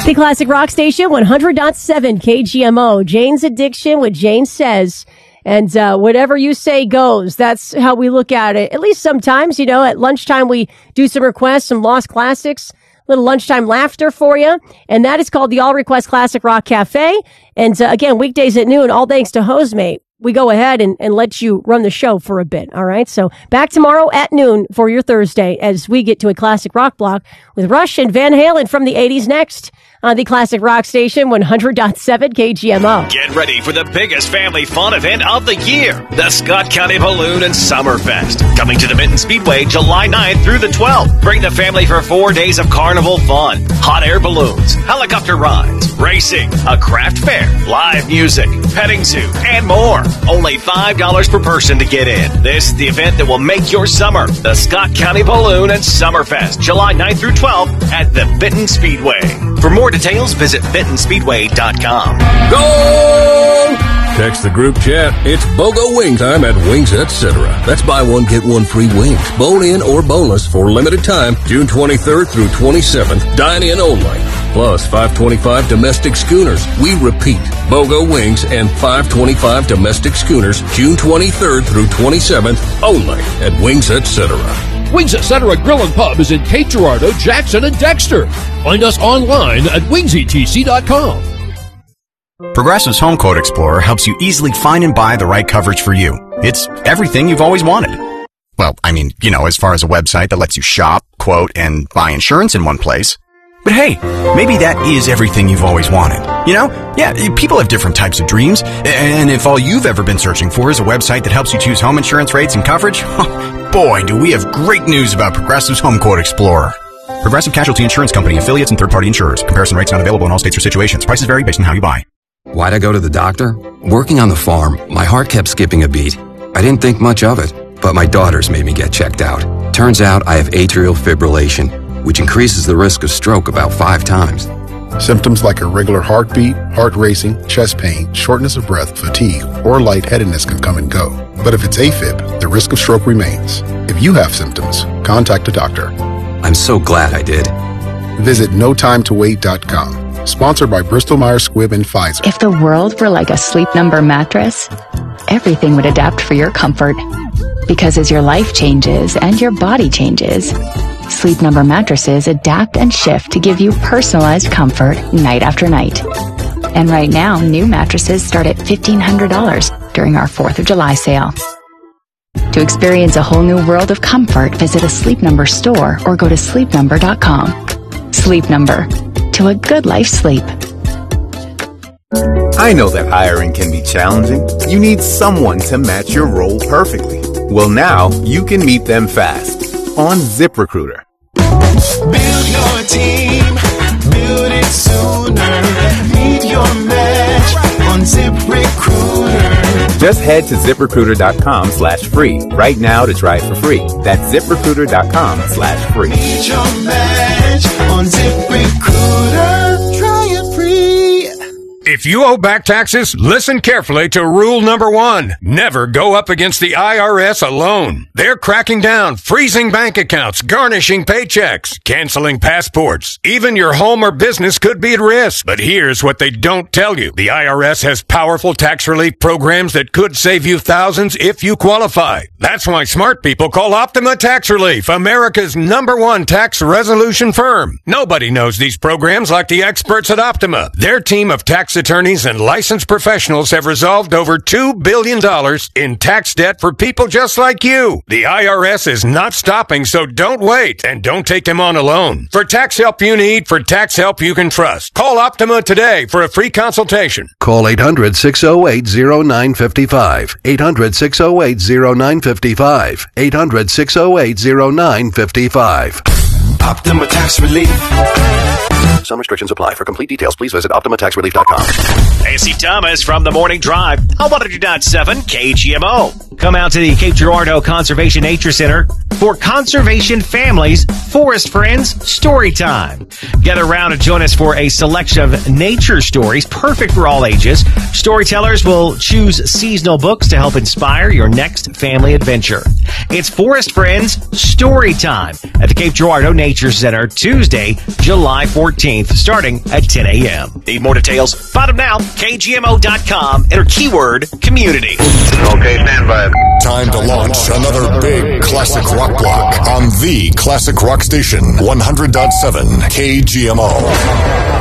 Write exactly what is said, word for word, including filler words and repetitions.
The Classic Rock Station, one hundred point seven K G M O. Jane's Addiction with Jane Says. And uh, whatever you say goes. That's how we look at it. At least sometimes, you know, at lunchtime we do some requests, some lost classics, little lunchtime laughter for you. And that is called the All Request Classic Rock Cafe. And uh, again, weekdays at noon, all thanks to Housemate. We go ahead and, and let you run the show for a bit. All right. So back tomorrow at noon for your Thursday as we get to a classic rock block with Rush and Van Halen from the eighties next on the Classic Rock Station, one hundred point seven K G M O. Get ready for the biggest family fun event of the year, the Scott County Balloon and Summerfest. Coming to the Benton Speedway July ninth through the twelfth. Bring the family for four days of carnival fun, hot air balloons, helicopter rides, racing, a craft fair, live music, petting zoo, and more. Only five dollars per person to get in. This is the event that will make your summer. The Scott County Balloon and Summerfest, July ninth through twelfth at the Benton Speedway. For more details, visit benton speedway dot com. Go! Text the group chat. It's BOGO wing time at Wings Etc. That's buy one, get one free wings. Bone-in or boneless for limited time, June twenty-third through twenty-seventh. Dine-in only. Plus five twenty-five domestic schooners. We repeat, BOGO wings and five twenty-five domestic schooners, June twenty-third through twenty-seventh, only at Wings Etc. Wings Etc. Grill and Pub is in Cape Girardeau, Jackson, and Dexter. Find us online at wings e t c dot com. Progressive's Home Quote Explorer helps you easily find and buy the right coverage for you. It's everything you've always wanted. Well, I mean, you know, as far as a website that lets you shop, quote, and buy insurance in one place. But hey, maybe that is everything you've always wanted. You know? Yeah, people have different types of dreams. And if all you've ever been searching for is a website that helps you choose home insurance rates and coverage, boy, do we have great news about Progressive's Home Quote Explorer. Progressive Casualty Insurance Company, affiliates, and third-party insurers. Comparison rates not available in all states or situations. Prices vary based on how you buy. Why'd I go to the doctor? Working on the farm, my heart kept skipping a beat. I didn't think much of it, but my daughters made me get checked out. Turns out I have atrial fibrillation, which increases the risk of stroke about five times. Symptoms like irregular heartbeat, heart racing, chest pain, shortness of breath, fatigue, or lightheadedness can come and go. But if it's AFib, the risk of stroke remains. If you have symptoms, contact a doctor. I'm so glad I did. Visit no time to wait dot com. Sponsored by Bristol Myers Squibb and Pfizer. If the world were like a Sleep Number mattress, everything would adapt for your comfort. Because as your life changes and your body changes, Sleep Number mattresses adapt and shift to give you personalized comfort night after night. And right now, new mattresses start at fifteen hundred dollars during our fourth of July sale. To experience a whole new world of comfort, visit a Sleep Number store or go to sleep number dot com. Sleep Number. To a good life sleep. I know that hiring can be challenging. You need someone to match your role perfectly. Well, now you can meet them fast on ZipRecruiter. Build your team, build it sooner. Meet your match on ZipRecruiter. Just head to ZipRecruiter.com slash free right now to try it for free. That's ZipRecruiter.com slash free. Meet your match on ZipRecruiter. Try it free. If you owe back taxes, listen carefully to rule number one. Never go up against the I R S alone. They're cracking down, freezing bank accounts, garnishing paychecks, canceling passports. Even your home or business could be at risk. But here's what they don't tell you. The I R S has powerful tax relief programs that could save you thousands if you qualify. That's why smart people call Optima Tax Relief, America's number one tax resolution firm. Nobody knows these programs like the experts at Optima. Their team of tax attorneys and licensed professionals have resolved over two billion dollars in tax debt for people just like you. The I R S is not stopping, so don't wait and don't take them on alone. For tax help you need, for tax help you can trust, call Optima today for a free consultation. Call eight hundred, six oh eight, oh nine five five. eight hundred, six oh eight, oh nine five five. eight hundred, six oh eight, oh nine five five. Optima Tax Relief. Some restrictions apply. For complete details, please visit optima tax relief dot com. Casey Thomas from the Morning Drive on one hundred point seven K G M O. Come out to the Cape Girardeau Conservation Nature Center for Conservation Families, Forest Friends Story Time. Gather around and join us for a selection of nature stories perfect for all ages. Storytellers will choose seasonal books to help inspire your next family adventure. It's Forest Friends Story Time at the Cape Girardeau Nature Center, Tuesday, July fourteenth. fifteenth, starting at ten a.m. Need more details? Find them now. K G M O dot com. Enter keyword community. Okay, stand by. Time to launch another big classic rock block on the classic rock station, one hundred point seven K G M O.